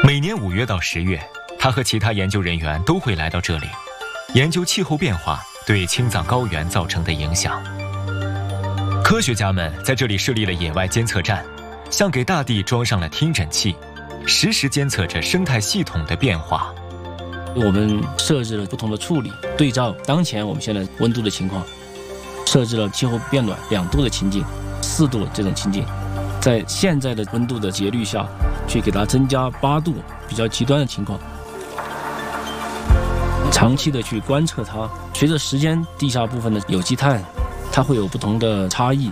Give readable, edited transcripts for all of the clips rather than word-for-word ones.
每年5月到10月，他和其他研究人员都会来到这里，研究气候变化对青藏高原造成的影响。科学家们在这里设立了野外监测站，像给大地装上了听诊器，实时监测着生态系统的变化。 我们设置了不同的处理，对照当前我们现在温度的情况，设置了气候变暖2度的情境、4度这种情境，在现在的温度的节律下，去给它增加8度比较极端的情况，长期的去观测它，随着时间地下部分的有机碳，它会有不同的差异。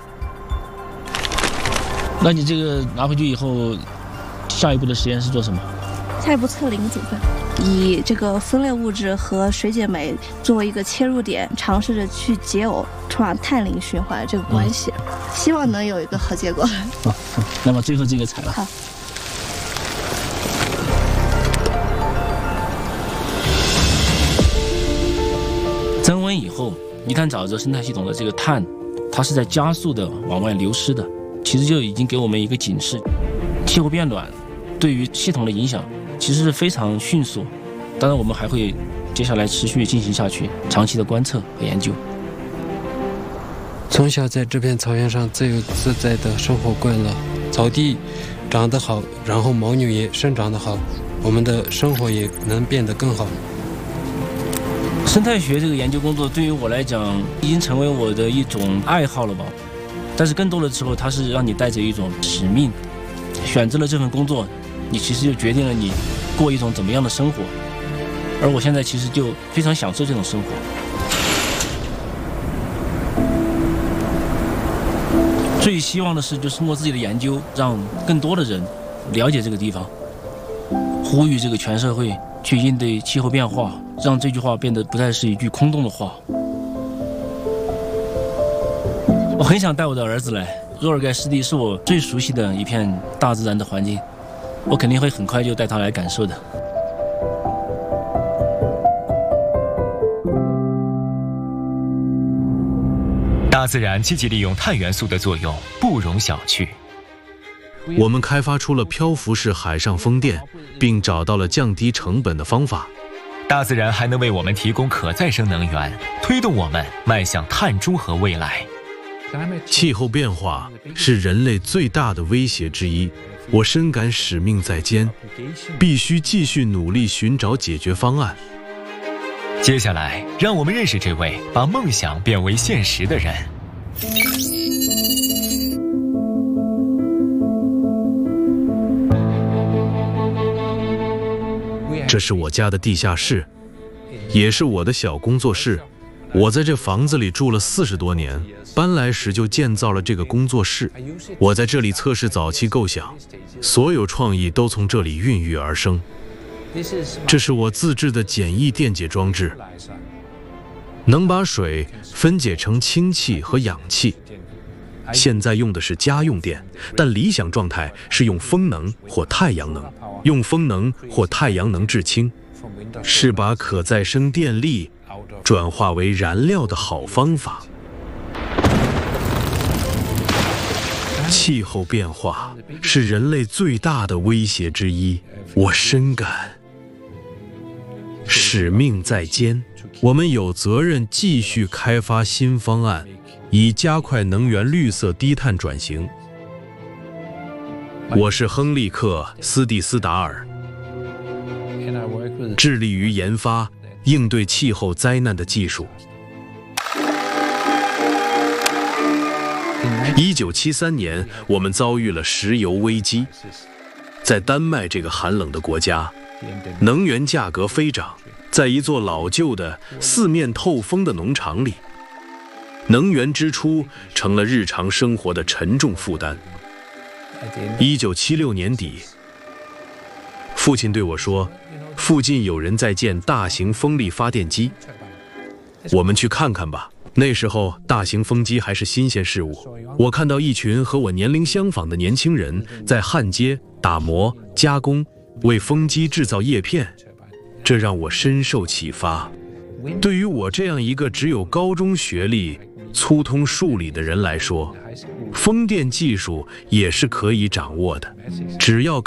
那你这个拿回去以后，下一步的实验是做什么？ 下一步测磷组分，以这个分类物质和水解酶作为一个切入点，尝试着去解耦土壤碳磷循环这个关系，希望能有一个好结果。 那么最后这个采了。 好。 增温以后，泥炭沼泽生态系统的这个碳，它是在加速的往外流失的，其实就已经给我们一个警示：气候变暖对于系统的影响其实是非常迅速。当然，我们还会接下来持续进行下去，长期的观测和研究。 从小在这片草原上自由自在的生活惯了，草地长得好，然后牦牛也生长得好，我们的生活也能变得更好。 生态学这个研究工作对于我来讲已经成为我的一种爱好了吧，但是更多的时候它是让你带着一种使命，选择了这份工作，你其实就决定了你过一种怎么样的生活，而我现在其实就非常享受这种生活。最希望的是就是通过自己的研究，让更多的人了解这个地方，呼吁这个全社会去应对气候变化，让这句话变得不再是一句空洞的话。我很想带我的儿子来，额尔盖湿地是我最熟悉的一片大自然的环境，我肯定会很快就带他来感受的。 大自然积极利用碳元素的作用不容小觑。 我们开发出了漂浮式海上风电，并找到了降低成本的方法。 大自然还能为我们提供可再生能源，推动我们迈向碳中和未来。 气候变化是人类最大的威胁之一，我深感使命在肩，必须继续努力寻找解决方案。 接下来，让我们认识这位把梦想变为现实的人。 这是我家的地下室，也是我的小工作室。我在这房子里住了40多年，搬来时就建造了这个工作室。我在这里测试早期构想，所有创意都从这里孕育而生。这是我自制的简易电解装置，能把水分解成氢气和氧气。现在用的是家用电，但理想状态是用风能或太阳能。用风能或太阳能制氢，是把可再生电力转化为燃料的好方法。气候变化是人类最大的威胁之一，我深感使命在肩，我们有责任继续开发新方案，以加快能源绿色低碳转型。我是亨利克·斯蒂斯达尔，致力于研发应对气候灾难的技术。1973年，我们遭遇了石油危机，在丹麦这个寒冷的国家，能源价格飞涨。在一座老旧的四面透风的农场里，能源支出成了日常生活的沉重负担。1976年底，父亲对我说，附近有人在建大型风力发电机，我们去看看吧。那时候大型风机还是新鲜事物，我看到一群和我年龄相仿的年轻人在焊接、打磨、加工，为风机制造叶片，这让我深受启发。对于我这样一个只有高中学历、粗通数理的人来说，风电技术也是可以掌握的，只要